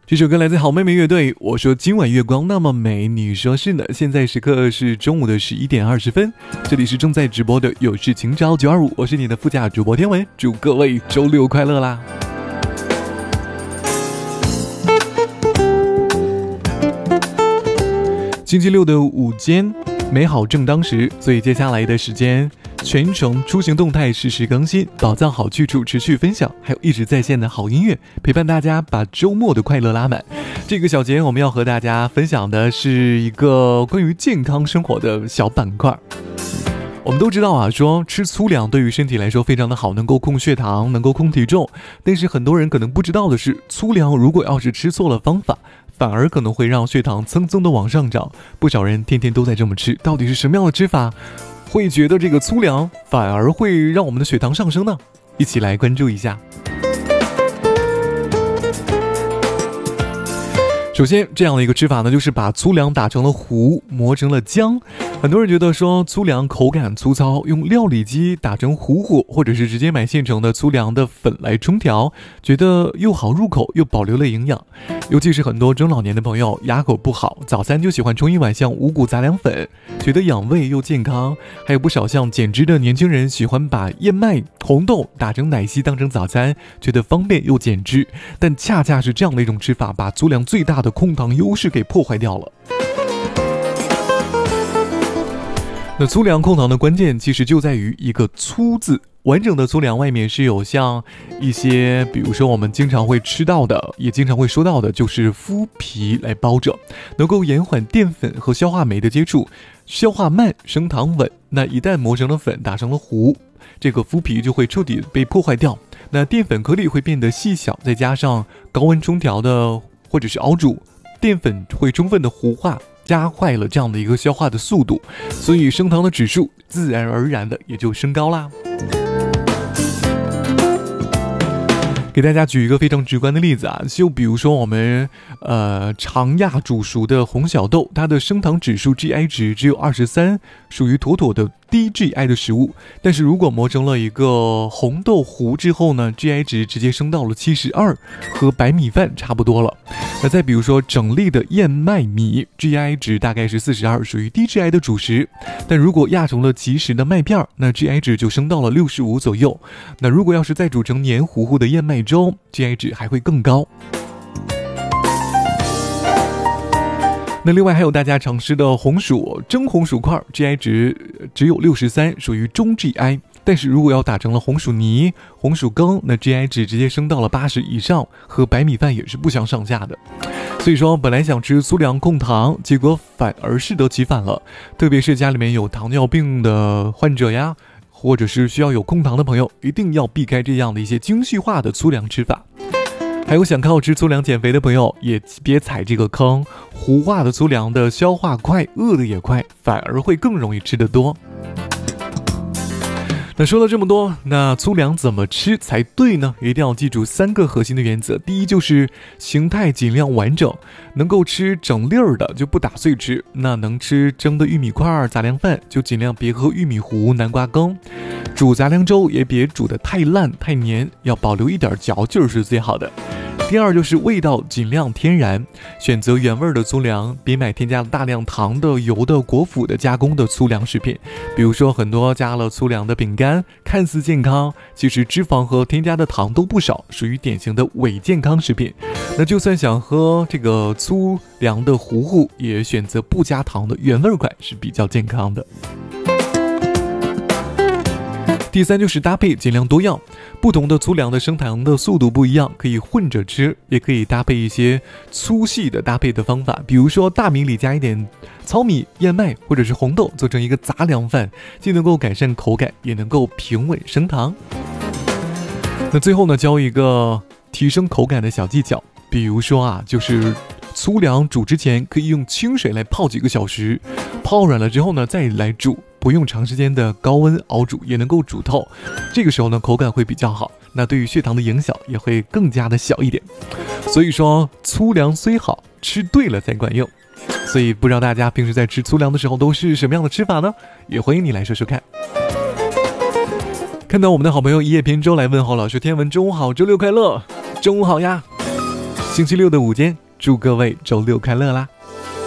这首歌来自好妹妹乐队，我说今晚月光那么美，你说是呢？现在时刻是中午的11点20分，这里是正在直播的有事情找925，我是你的副驾主播天文，祝各位周六快乐啦！星期六的午间，美好正当时，所以接下来的时间，全程出行动态实时更新，宝藏好去处持续分享，还有一直在线的好音乐，陪伴大家把周末的快乐拉满。这个小节我们要和大家分享的是一个关于健康生活的小板块。我们都知道啊，说吃粗粮对于身体来说非常的好，能够控血糖，能够控体重。但是很多人可能不知道的是，粗粮如果要是吃错了方法，反而可能会让血糖蹭蹭的往上涨。不少人天天都在这么吃，到底是什么样的吃法会觉得这个粗粮反而会让我们的血糖上升呢？一起来关注一下。首先，这样的一个吃法呢，就是把粗粮打成了糊，磨成了浆。很多人觉得说粗粮口感粗糙，用料理机打成糊糊，或者是直接买现成的粗粮的粉来冲调，觉得又好入口又保留了营养。尤其是很多中老年的朋友牙口不好，早餐就喜欢冲一碗像五谷杂粮粉，觉得养胃又健康。还有不少像减脂的年轻人喜欢把燕麦、红豆打成奶昔当成早餐，觉得方便又减脂。但恰恰是这样的一种吃法，把粗粮最大的控糖优势给破坏掉了。那粗粮控糖的关键其实就在于一个粗字。完整的粗粮外面是有像一些，比如说我们经常会吃到的，也经常会说到的，就是麸皮来包着，能够延缓淀粉和消化酶的接触，消化慢，升糖稳。那一旦磨成了粉，打成了糊，这个麸皮就会彻底被破坏掉，那淀粉颗粒会变得细小，再加上高温冲调的或者是熬煮，淀粉会充分的糊化，加快了这样的一个消化的速度，所以升糖的指数自然而然的也就升高啦。给大家举一个非常直观的例子啊，就比如说我们常压煮熟的红小豆，它的升糖指数 GI 值只有23，属于妥妥的低 GI 的食物。但是如果磨成了一个红豆糊之后呢， GI 值直接升到了72，和白米饭差不多了。那再比如说整粒的燕麦米， GI 值大概是42，属于低 GI 的主食。但如果压成了即食的麦片，那 GI 值就升到了65左右。那如果要是再煮成黏糊糊的燕麦粥， GI 值还会更高。那另外还有大家常吃的红薯，蒸红薯块 GI 值只有63，属于中 GI。但是如果要打成了红薯泥、红薯羹，那 GI 值直接升到了80以上，和白米饭也是不相上下的。所以说本来想吃粗粮控糖，结果反而适得其反了。特别是家里面有糖尿病的患者呀，或者是需要有控糖的朋友，一定要避开这样的一些精细化的粗粮吃法。还有想靠吃粗粮减肥的朋友，也别踩这个坑。糊化的粗粮的消化快，饿得也快，反而会更容易吃得多。那说了这么多，那粗粮怎么吃才对呢？一定要记住3个核心的原则。第一就是形态尽量完整，能够吃整粒儿的就不打碎吃，那能吃蒸的玉米块、杂粮饭就尽量别喝玉米糊、南瓜羹。煮杂粮粥也别煮得太烂太黏，要保留一点嚼劲是最好的。第二就是味道尽量天然，选择原味的粗粮，别买添加了大量糖的、油的、果脯的加工的粗粮食品。比如说很多加了粗粮的饼干，看似健康，其实脂肪和添加的糖都不少，属于典型的伪健康食品。那就算想喝这个粗粮的糊糊，也选择不加糖的原味款是比较健康的。第三就是搭配尽量多样，不同的粗粮的升糖的速度不一样，可以混着吃，也可以搭配一些粗细的搭配的方法。比如说大米里加一点糙米、燕麦或者是红豆，做成一个杂粮饭，既能够改善口感，也能够平稳升糖。那最后呢，教一个提升口感的小技巧，比如说啊，就是粗粮煮之前可以用清水来泡几个小时，泡软了之后呢再来煮，不用长时间的高温熬煮也能够煮透，这个时候呢口感会比较好，那对于血糖的影响也会更加的小一点。所以说粗粮虽好，吃对了才管用。所以不知道大家平时在吃粗粮的时候都是什么样的吃法呢？也欢迎你来说说看。看到我们的好朋友一叶扁舟来问候，老师天文中午好，周六快乐。中午好呀。 星期六的午间，祝各位周六快乐啦！